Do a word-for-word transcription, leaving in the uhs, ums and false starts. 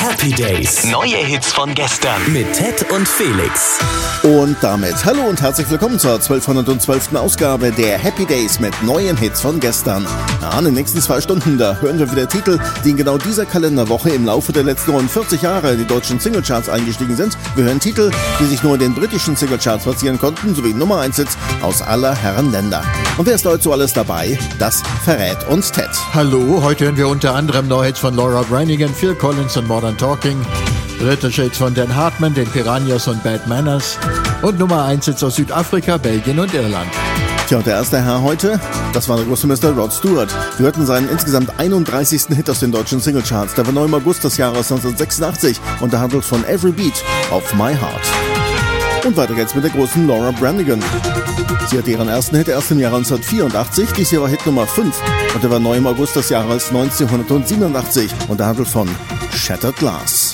Happy Days. Neue Hits von gestern. Mit Ted und Felix. Und damit hallo und herzlich willkommen zur zwölfhundertzwölften Ausgabe der Happy Days mit neuen Hits von gestern. Ja, in den nächsten zwei Stunden, da hören wir wieder Titel, die in genau dieser Kalenderwoche im Laufe der letzten rund vierzig Jahre in die deutschen Singlecharts eingestiegen sind. Wir hören Titel, die sich nur in den britischen Singlecharts platzieren konnten, sowie Nummer eins Hits aus aller Herren Länder. Und wer ist heute so alles dabei? Das verrät uns Ted. Hallo, heute hören wir unter anderem neue Hits von Laura Branigan, Phil Collins und Modern Talking, britische Hits von Dan Hartman, den Piranhas und Bad Manners und Nummer eins Hits aus Südafrika, Belgien und Irland. Tja, und der erste Herr heute, das war der große Mister Rod Stewart. Wir hörten seinen insgesamt einunddreißigsten Hit aus den deutschen Singlecharts. Der war neu im August des Jahres neunzehnhundertsechsundachtzig und der handelt von Every Beat of My Heart. Und weiter geht's mit der großen Laura Branigan. Sie hatte ihren ersten Hit erst im Jahr neunzehnhundertvierundachtzig, dies hier war Hit Nummer fünf und der war neu im August des Jahres neunzehnhundertsiebenundachtzig und der handelt von Shattered Glass.